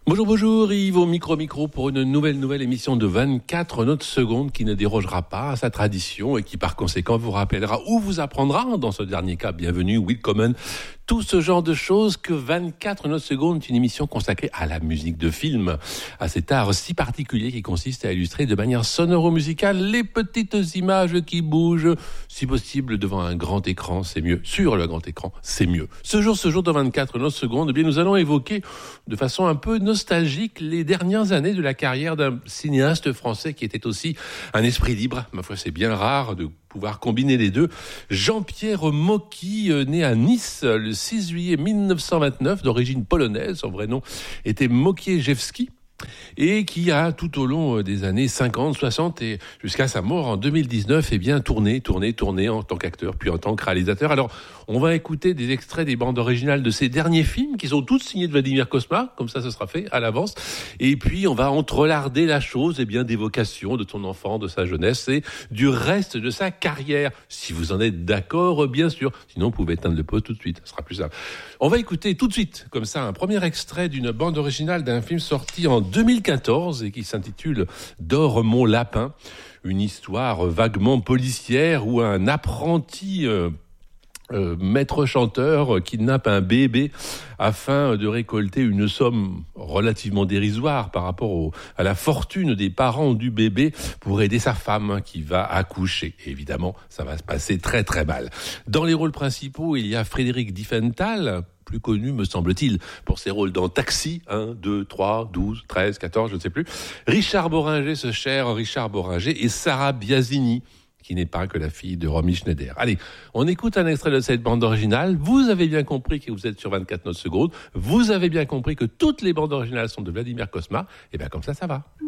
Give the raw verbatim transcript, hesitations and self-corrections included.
Bonjour, bonjour, Yves au micro-micro pour une nouvelle, nouvelle émission de vingt-quatre notes secondes qui ne dérogera pas à sa tradition et qui par conséquent vous rappellera ou vous apprendra, dans ce dernier cas, bienvenue, willkommen, tout ce genre de choses que vingt-quatre notes secondes est une émission consacrée à la musique de film, à cet art si particulier qui consiste à illustrer de manière sonoro-musicale les petites images qui bougent, si possible devant un grand écran, c'est mieux, sur le grand écran, c'est mieux. Ce jour, ce jour de vingt-quatre notes secondes, eh bien, nous allons évoquer de façon un peu nostalgique les dernières années de la carrière d'un cinéaste français qui était aussi un esprit libre. Ma foi, c'est bien rare de pouvoir combiner les deux. Jean-Pierre Mocky, né à Nice le six juillet mille neuf cent vingt-neuf, d'origine polonaise, son vrai nom était Mokiejewski, et qui a tout au long des années cinquante, soixante et jusqu'à sa mort en deux mille dix-neuf, eh bien tourné, tourné, tourné en tant qu'acteur puis en tant que réalisateur. Alors, on va écouter des extraits des bandes originales de ses derniers films qui sont toutes signées de Vladimir Cosma, comme ça ce sera fait à l'avance. Et puis on va entrelarder la chose, eh bien d'évocation de ton enfant, de sa jeunesse et du reste de sa carrière, si vous en êtes d'accord bien sûr. Sinon vous pouvez éteindre le pot tout de suite, ce sera plus simple. On va écouter tout de suite, comme ça, un premier extrait d'une bande originale d'un film sorti en deux mille quatorze et qui s'intitule Dors mon lapin, une histoire vaguement policière où un apprenti euh, euh, maître chanteur kidnappe un bébé afin de récolter une somme relativement dérisoire par rapport au, à la fortune des parents du bébé pour aider sa femme qui va accoucher. Et évidemment, ça va se passer très très mal. Dans les rôles principaux, il y a Frédéric Diffenthal, plus connu, me semble-t-il, pour ses rôles dans Taxi, un, deux, trois, douze, treize, quatorze, je ne sais plus. Richard Boringer, ce cher Richard Boringer, et Sarah Biasini, qui n'est pas que la fille de Romy Schneider. Allez, on écoute un extrait de cette bande originale. Vous avez bien compris que vous êtes sur vingt-quatre notes secondes. Vous avez bien compris que toutes les bandes originales sont de Vladimir Cosma. Et bien comme ça, ça va.